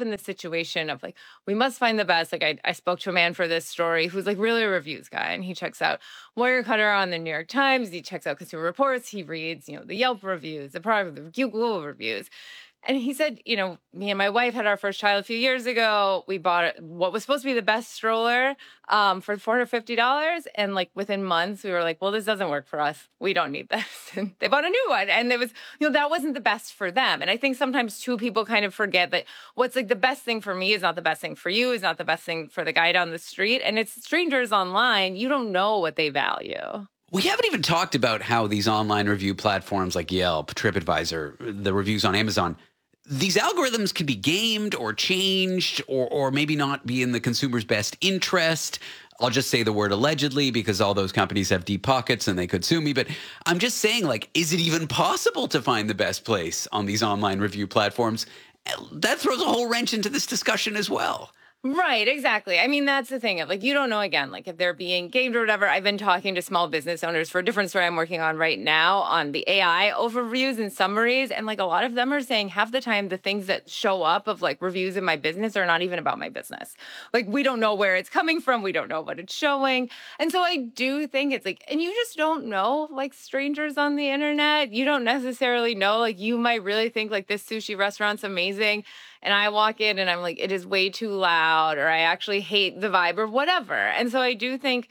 in this situation of like, we must find the best. Like I spoke to a man for this story who's like really a reviews guy, and he checks out Wirecutter on the New York Times. He checks out Consumer Reports. He reads, the Yelp reviews, the product, the Google reviews. And he said, me and my wife had our first child a few years ago. We bought what was supposed to be the best stroller for $450. And like within months, we were like, well, this doesn't work for us. We don't need this. And they bought a new one. And it was, that wasn't the best for them. And I think sometimes too, people kind of forget that what's like the best thing for me is not the best thing for you, is not the best thing for the guy down the street. And it's strangers online. You don't know what they value. We haven't even talked about how these online review platforms like Yelp, TripAdvisor, the reviews on Amazon, these algorithms can be gamed or changed or maybe not be in the consumer's best interest. I'll just say the word allegedly because all those companies have deep pockets and they could sue me. But I'm just saying, like, is it even possible to find the best place on these online review platforms? That throws a whole wrench into this discussion as well. Right, exactly. I mean, that's the thing of like, you don't know, again, like if they're being gamed or whatever. I've been talking to small business owners for a different story I'm working on right now on the AI overviews and summaries. And like a lot of them are saying half the time, the things that show up of like reviews in my business are not even about my business. Like we don't know where it's coming from. We don't know what it's showing. And so I do think it's like, and you just don't know like strangers on the internet. You don't necessarily know, like you might really think like this sushi restaurant's amazing. And I walk in and I'm like, it is way too loud, or I actually hate the vibe or whatever. And so I do think,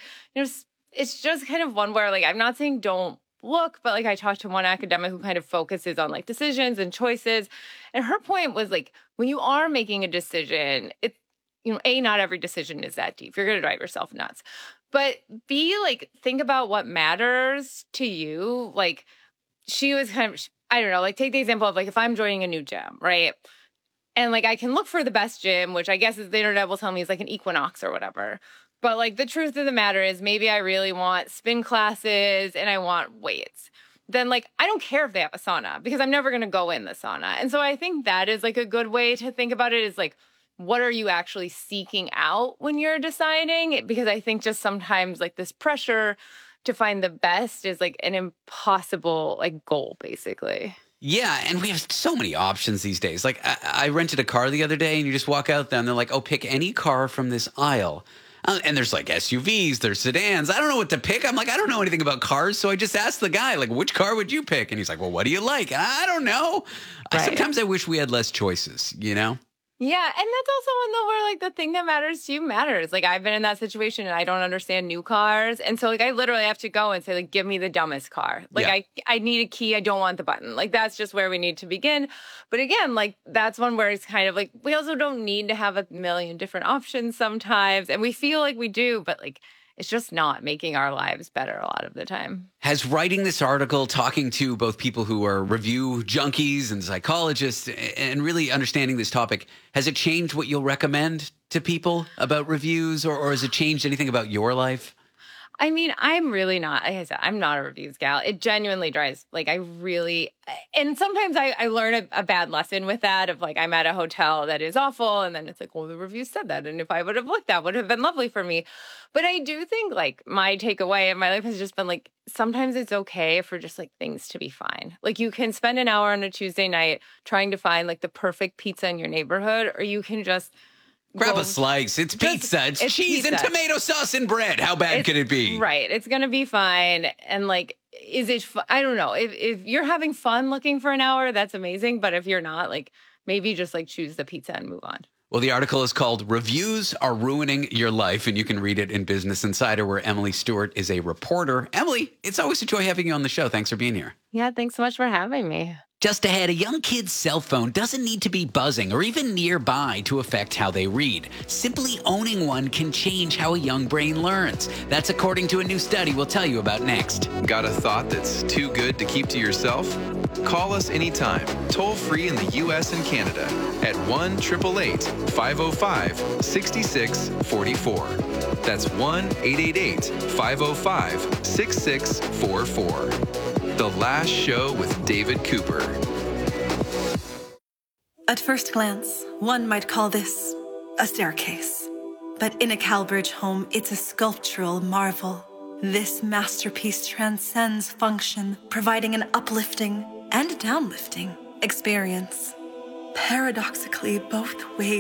it's just kind of one where like, I'm not saying don't look, but like I talked to one academic who kind of focuses on like decisions and choices. And her point was like, when you are making a decision, it's, not every decision is that deep. You're going to drive yourself nuts. But B, like, think about what matters to you. Like she was kind of, I don't know, like take the example of like, if I'm joining a new gym, right? And like, I can look for the best gym, which I guess is the internet will tell me is like an Equinox or whatever. But like the truth of the matter is maybe I really want spin classes and I want weights. Then like, I don't care if they have a sauna because I'm never going to go in the sauna. And so I think that is like a good way to think about it is like, what are you actually seeking out when you're deciding? Because I think just sometimes like this pressure to find the best is like an impossible like goal, basically. Yeah, and we have so many options these days. Like, I rented a car the other day, and you just walk out there, and they're like, oh, pick any car from this aisle. And there's, like, SUVs, there's sedans. I don't know what to pick. I'm like, I don't know anything about cars, so I just asked the guy, like, which car would you pick? And he's like, well, what do you like? And I don't know. Right. Sometimes I wish we had less choices, Yeah, and that's also one where like the thing that matters to you matters. Like I've been in that situation and I don't understand new cars. And so like I literally have to go and say like, give me the dumbest car. Like I need a key. I don't want the button. Like that's just where we need to begin. But again, like that's one where it's kind of like, we also don't need to have a million different options sometimes. And we feel like we do, but like, it's just not making our lives better a lot of the time. Has writing this article, talking to both people who are review junkies and psychologists and really understanding this topic, has it changed what you'll recommend to people about reviews or has it changed anything about your life? I mean, I'm really not, like I said, I'm not a reviews gal. It genuinely drives, like and sometimes I learn a bad lesson with that of like, I'm at a hotel that is awful. And then it's like, well, the review said that. And if I would have looked, that would have been lovely for me. But I do think like my takeaway in my life has just been like, sometimes it's okay for just like things to be fine. Like you can spend an hour on a Tuesday night trying to find like the perfect pizza in your neighborhood, or you can just grab a slice. It's pizza. It's cheese pizza and tomato sauce and bread. How bad could it be? Right. It's going to be fine. And like, is it, I don't know. If you're having fun looking for an hour, that's amazing. But if you're not, like, maybe just like choose the pizza and move on. Well, the article is called Reviews Are Ruining Your Life, and you can read it in Business Insider, where Emily Stewart is a reporter. Emily, it's always a joy having you on the show. Thanks for being here. Yeah, thanks so much for having me. Just ahead, a young kid's cell phone doesn't need to be buzzing or even nearby to affect how they read. Simply owning one can change how a young brain learns. That's according to a new study we'll tell you about next. Got a thought that's too good to keep to yourself? Call us anytime, toll free in the U.S. and Canada at 1-888-505-6644. That's 1-888-505-6644. The Last Show with David Cooper. At first glance, one might call this a staircase. But in a Calbridge home, it's a sculptural marvel. This masterpiece transcends function, providing an uplifting and downlifting experience. Paradoxically, both ways